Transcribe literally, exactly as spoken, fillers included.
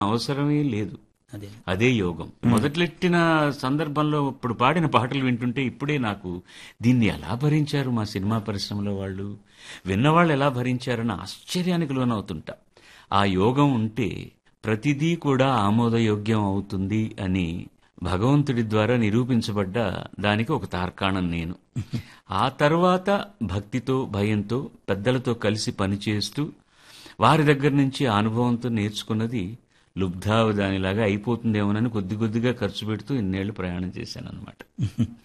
అవసరమే లేదు. అదే అదే యోగం. మొదట్లెట్టిన సందర్భంలో ఇప్పుడు పాడిన పాటలు వింటుంటే ఇప్పుడే నాకు దీన్ని ఎలా భరించారు మా సినిమా పరిశ్రమలో వాళ్ళు, విన్నవాళ్ళు ఎలా భరించారన్న ఆశ్చర్యానికి లోనవుతుంటా. ఆ యోగం ఉంటే ప్రతిదీ కూడా ఆమోదయోగ్యం అవుతుంది అని భగవంతుడి ద్వారా నిరూపించబడ్డ దానికి ఒక తార్కాణం నేను. ఆ తర్వాత భక్తితో భయంతో పెద్దలతో కలిసి పనిచేస్తూ వారి దగ్గర నుంచి ఆ అనుభవంతో నేర్చుకున్నది లుబ్ధావధానిలాగా అయిపోతుందేమోనని కొద్ది కొద్దిగా ఖర్చు పెడుతూ ఇన్నేళ్లు ప్రయాణం చేశాను అనమాట.